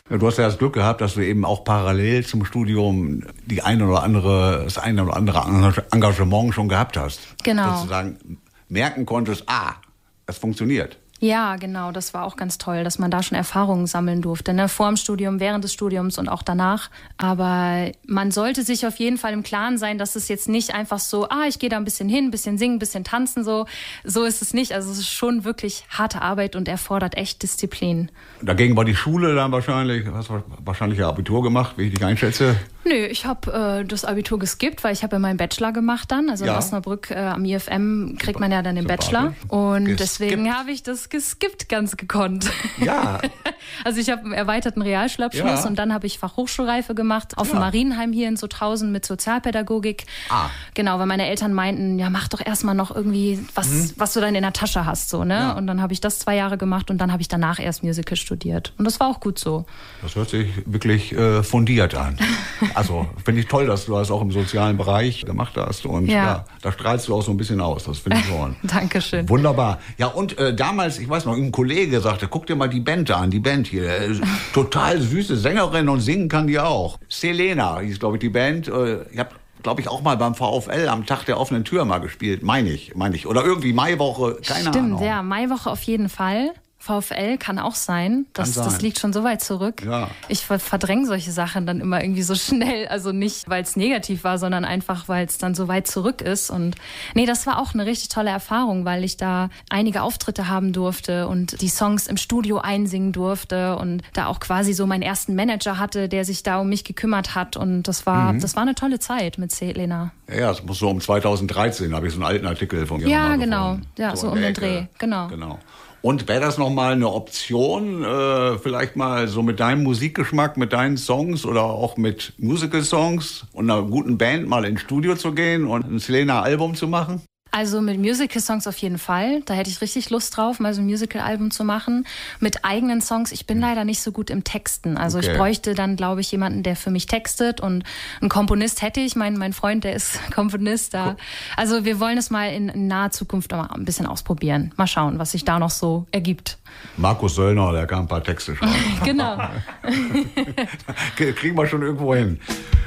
Du hast ja das Glück gehabt, dass du eben auch parallel zum Studium das eine oder andere Engagement schon gehabt hast. Genau. Sozusagen merken konntest, es funktioniert. Ja, genau, das war auch ganz toll, dass man da schon Erfahrungen sammeln durfte, ne? Vor dem Studium, während des Studiums und auch danach. Aber man sollte sich auf jeden Fall im Klaren sein, dass es jetzt nicht einfach so, ich gehe da ein bisschen hin, ein bisschen singen, ein bisschen tanzen, so ist es nicht. Also es ist schon wirklich harte Arbeit und erfordert echt Disziplin. Dagegen war die Schule dann hast wahrscheinlich ein Abitur gemacht, wie ich dich einschätze. Nö, ich habe das Abitur geskippt, weil ich habe ja meinen Bachelor gemacht dann. Also in Osnabrück am IFM kriegt man ja dann den Bachelor. Und deswegen habe ich das geskippt ganz gekonnt. Ja. Also ich habe einen erweiterten Realschulabschluss und dann habe ich Fachhochschulreife gemacht auf dem Marienheim hier in Sutthausen mit Sozialpädagogik. Genau, weil meine Eltern meinten, mach doch erstmal noch irgendwie was du dann in der Tasche hast. So, ne? Ja. Und dann habe ich das 2 Jahre gemacht und dann habe ich danach erst Musical studiert. Und das war auch gut so. Das hört sich wirklich fundiert an. Also finde ich toll, dass du das auch im sozialen Bereich gemacht hast. Und da strahlst du auch so ein bisschen aus. Das finde ich schon. Dankeschön. Wunderbar. Ja, und damals, ich weiß noch, ein Kollege sagte, guck dir mal die Band an, die Band hier. Total süße Sängerin und singen kann die auch. Selena hieß, glaube ich, die Band. Ich habe, glaube ich, auch mal beim VfL am Tag der offenen Tür mal gespielt. Meine ich. Oder irgendwie Maiwoche, keine Ahnung. Stimmt, ja, Maiwoche auf jeden Fall. VfL kann auch sein. Das liegt schon so weit zurück. Ja. Ich verdränge solche Sachen dann immer irgendwie so schnell. Also nicht, weil es negativ war, sondern einfach, weil es dann so weit zurück ist. Und das war auch eine richtig tolle Erfahrung, weil ich da einige Auftritte haben durfte und die Songs im Studio einsingen durfte und da auch quasi so meinen ersten Manager hatte, der sich da um mich gekümmert hat. Und das war eine tolle Zeit mit Selena. Ja, das muss so um 2013, habe ich so einen alten Artikel von ihr mal gefunden. Ja, so um den Dreh. Genau. Und wäre das nochmal eine Option, vielleicht mal so mit deinem Musikgeschmack, mit deinen Songs oder auch mit Musical-Songs und einer guten Band mal ins Studio zu gehen und ein Selena-Album zu machen? Also mit Musical-Songs auf jeden Fall. Da hätte ich richtig Lust drauf, mal so ein Musical-Album zu machen. Mit eigenen Songs. Ich bin leider nicht so gut im Texten. Also ich bräuchte dann, glaube ich, jemanden, der für mich textet. Und einen Komponist hätte ich. Mein Freund, der ist Komponist da. Also wir wollen es mal in naher Zukunft mal ein bisschen ausprobieren. Mal schauen, was sich da noch so ergibt. Markus Söllner, der kann ein paar Texte schreiben. Genau. Kriegen wir schon irgendwo hin.